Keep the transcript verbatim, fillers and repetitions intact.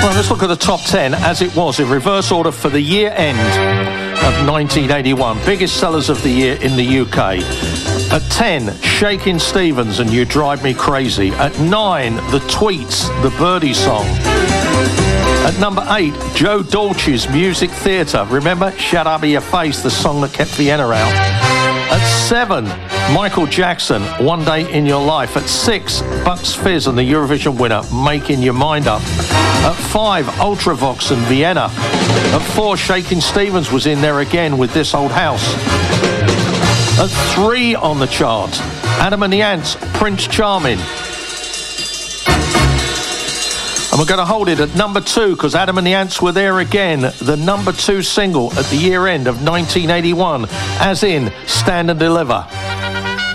Well, let's look at the top ten as it was in reverse order for the year end of nineteen eighty-one. Biggest sellers of the year in the U K. At ten, Shakin' Stevens and You Drive Me Crazy. At nine, The Tweets, The Birdie Song. At number eight, Joe Dolce's Music Theatre. Remember, Shut Up Your Face, the song that kept Vienna out. At seven, Michael Jackson, One Day in Your Life. At six, Bucks Fizz and the Eurovision winner, Making Your Mind Up. At five, Ultravox and Vienna. At four, Shakin' Stevens was in there again with This Old House. At three on the chart, Adam and the Ants, Prince Charming. And we're going to hold it at number two because Adam and the Ants were there again. The number two single at the year end of nineteen eighty-one, as in Stand and Deliver.